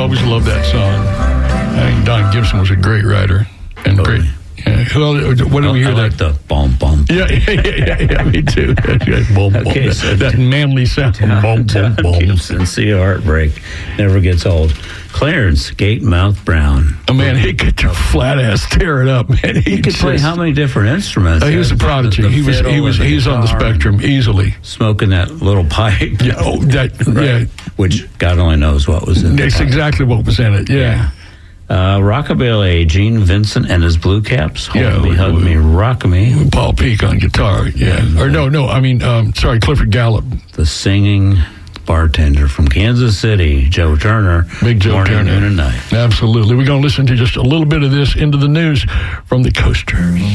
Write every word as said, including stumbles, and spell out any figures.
always loved that song. I think Don Gibson was a great writer and Totally. great. Yeah. Well, when do we hear I like that? the boom, boom. Yeah, yeah, yeah, yeah, yeah, me too. That's right. Boom, boom. Okay, that, so that manly sound. Boom, boom, Don boom. Gibson, See a Heartbreak. Never gets old. Clarence Gatemouth Brown. Oh, man, he could just flat ass tear it up, man. He could just, play how many different instruments? Uh, he was a prodigy. The- the he was. He fiddle was. and the He's on the guitar spectrum easily. and Smoking that little pipe. Yeah. Oh, that. Right. Yeah. Which God only knows what was in That's the pipe. exactly what was in it. Yeah. Uh, Rockabilly, Gene Vincent and his Blue Caps. Hold Yeah, me, hug we- me, rock me. Paul Peak on guitar. Yeah. Or no, no. I mean, um, sorry, Clifford Gallup. The singing bartender from Kansas City, Joe Turner. Big Joe Morning, Turner. noon, and night. Absolutely. We're going to listen to just a little bit of this into the news from the Coasters.